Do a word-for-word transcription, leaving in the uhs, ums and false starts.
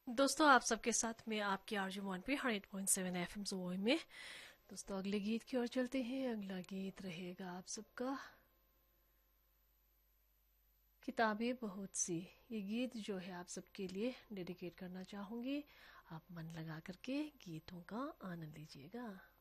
दोस्तों, आप सबके साथ में आपकी आरजू वन पे hundred point seven F M जोई में। दोस्तों, अगले गीत की ओर चलते हैं। अगला गीत रहेगा आप सबका किताबें बहुत सी। ये गीत जो है आप सबके लिए डेडिकेट करना चाहूँगी। आप मन लगा करके गीतों का आनंद लीजिएगा।